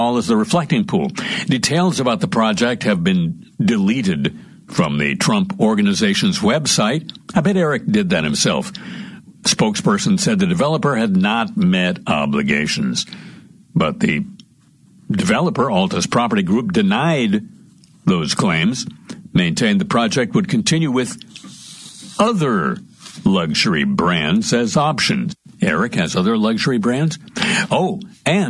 as the reflecting pool. Details about the project have been deleted from the Trump Organization's website. I bet Eric did that himself. Spokesperson said the developer had not met obligations. But the developer, Altus Property Group, denied those claims, maintained the project would continue with other luxury brands as options. Eric has other luxury brands? Oh, and